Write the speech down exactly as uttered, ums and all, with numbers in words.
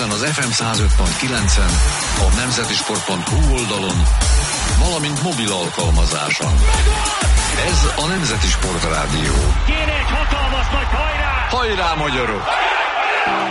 Ezen az ef em száz öt pont kilencen, a nemzetisport pont hu oldalon, valamint mobil alkalmazáson. Ez a Nemzeti Sport Rádió. Kéne egy hatalmas nagy hajrá! Hajrá, magyarok!